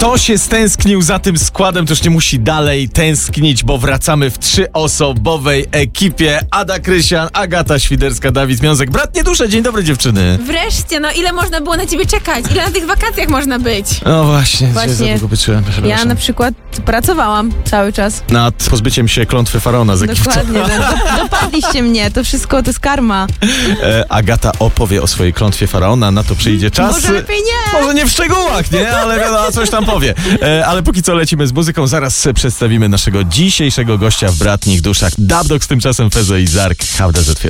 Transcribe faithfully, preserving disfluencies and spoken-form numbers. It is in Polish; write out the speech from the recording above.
Kto się stęsknił za tym składem, to już nie musi dalej tęsknić, bo wracamy w trzyosobowej ekipie. Ada Krysian, Agata Świderska, Dawid Miązek. Bratnie dusze, dzień dobry dziewczyny. Wreszcie, no ile można było na ciebie czekać? Ile na tych wakacjach można być? No właśnie, Właśnie. za długo byłem, Ja na przykład pracowałam cały czas. Nad pozbyciem się klątwy faraona z Egiptu. Dokładnie, no, dopadliście mnie, to wszystko to jest karma. E, Agata opowie o swojej klątwie faraona, na to przyjdzie czas. Może lepiej nie. Może nie w szczegółach, nie? Ale wiadomo, coś tam powie. E, ale póki co lecimy z muzyką, zaraz przedstawimy naszego dzisiejszego gościa w Bratnich Duszach. Dubdogs, tymczasem Fezo i Zark. How does it feel?